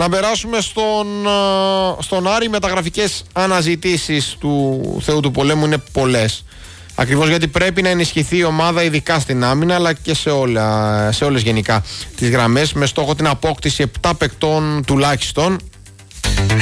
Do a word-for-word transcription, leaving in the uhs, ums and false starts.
Να περάσουμε στον, στον Άρη. Οι μεταγραφικές αναζητήσεις του Θεού του Πολέμου είναι πολλές. Ακριβώς γιατί πρέπει να ενισχυθεί η ομάδα, ειδικά στην άμυνα, αλλά και σε, όλα, σε όλες γενικά τις γραμμές, με στόχο την απόκτηση επτά παικτών τουλάχιστον.